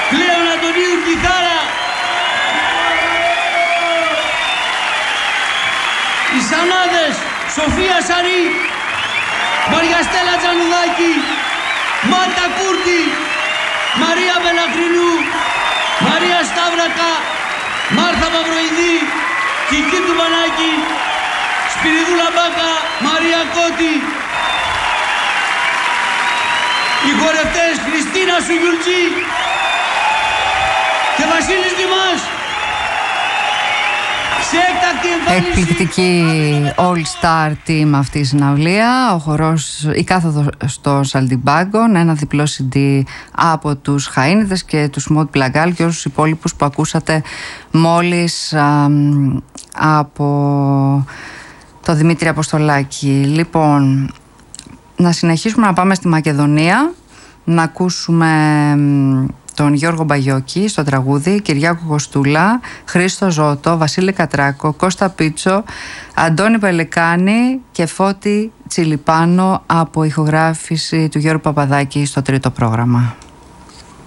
Πλέον Αντωνίου κιθάρα. Οι Σανάδες Σοφία Σαρή, Μαριαστέλα Τζανουδάκη, Μάρτα Κούρτη, Μαρία Βελαχρινού, Μαρία Σταύρακα, Μάρθα Παυροειδή, Κική του Μανάκη, Σπυριδούλα Μπάκα, Μαρία Κώτη. Οι χορευτές Χριστίνα Σουγιουλτζή και Βασίλης Δημάς. Εκπληκτική all-star team αυτή η συναυλία. Ο χορός, η κάθοδος στο Σαλτιμπάγκον, ένα διπλό CD από τους Χαΐνιδες και τους Μοντ Πλαγκάλ και όσους υπόλοιπους που ακούσατε μόλις από το Δημήτρη Αποστολάκη. Λοιπόν, να συνεχίσουμε να πάμε στη Μακεδονία, να ακούσουμε τον Γιώργο Μπαγιώκη στο τραγούδι, Κυριάκο Κοστούλα, Χρήστο Ζώτο, Βασίλη Κατράκο, Κώστα Πίτσο, Αντώνη Πελεκάνη και Φώτη Τσιλιπάνο από ηχογράφηση του Γιώργου Παπαδάκη στο τρίτο πρόγραμμα.